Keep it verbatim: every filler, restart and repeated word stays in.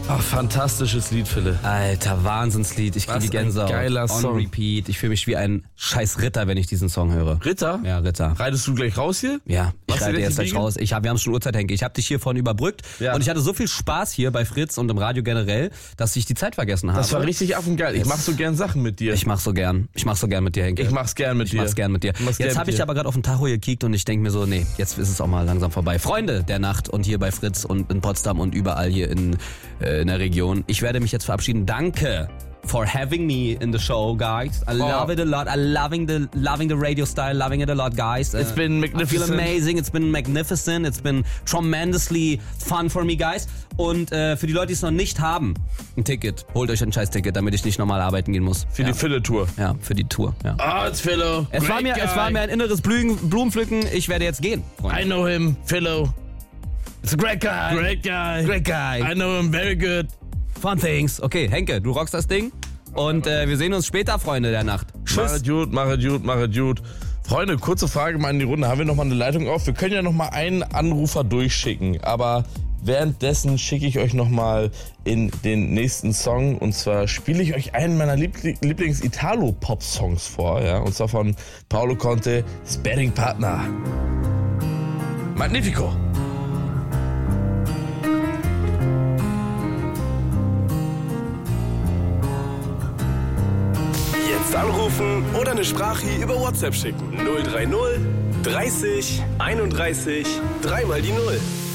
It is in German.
Ach, fantastisches Lied, Philipp. Alter, Wahnsinnslied. Ich kriege die Gänsehaut. Geiler On Song. repeat. Ich fühle mich wie ein scheiß Ritter, wenn ich diesen Song höre. Ritter? Ja, Ritter. Reitest du gleich raus hier? Ja, ich Machst du reite jetzt jetzt die gleich Biege? raus. Ich hab, wir haben schon Uhrzeit, Henke. Ich habe dich hier vorhin überbrückt. Ja. Und ich hatte so viel Spaß hier bei Fritz und im Radio generell, dass ich die Zeit vergessen habe. Das war richtig affengeil. Ich mach so gern Sachen mit dir. Ich mach so gern. Ich mach so gern mit dir, Henke. Ich mach's gern mit Ich dir. mach's gern mit dir. mach's gern Jetzt mit habe ich dir. aber gerade auf den Tacho gekickt und ich denke mir so, nee, jetzt ist es auch mal langsam vorbei. Freunde der Nacht und hier bei Fritz und in Potsdam und überall hier in, äh, in der Region. Ich werde mich jetzt verabschieden. Danke for having me in the show, guys. I love Oh. it a lot. I loving the loving the radio style, loving it a lot, guys. It's Uh, been I feel magnificent. amazing. It's been magnificent. It's been tremendously fun for me, guys. Und äh, für die Leute, die es noch nicht haben, ein Ticket. Holt euch ein scheiß Ticket, damit ich nicht normal arbeiten gehen muss. Für ja. die Philipp-Tour. Ja, für die Tour. Ja. Ah, it's Philo. Es war, mir, es war mir ein inneres Blühen, Blumenpflücken. Ich werde jetzt gehen. Freunde. I know him, Philo. It's a great guy. Great guy. Great guy. I know him very good. Fun things. Okay, Henke, du rockst das Ding. Und äh, wir sehen uns später, Freunde der Nacht. Mach Tschüss. es gut, mach es gut, mach es gut. Freunde, kurze Frage mal in die Runde. Haben wir noch mal eine Leitung auf? Wir können ja noch mal einen Anrufer durchschicken, aber währenddessen schicke ich euch noch mal in den nächsten Song. Und zwar spiele ich euch einen meiner Liebl- Lieblings-Italo-Pop-Songs vor. Ja? Und zwar von Paolo Conte, Sparring Partner. Magnifico. Jetzt anrufen oder eine Sprachie über WhatsApp schicken. null drei null dreißig einunddreißig dreimal die Null.